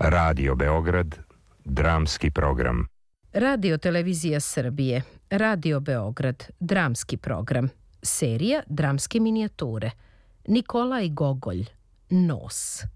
Radio Beograd, dramski program. Radio Televizija Srbije, Radio Beograd, dramski program. Serija dramske minijature. Nikolaj Gogolj, Nos.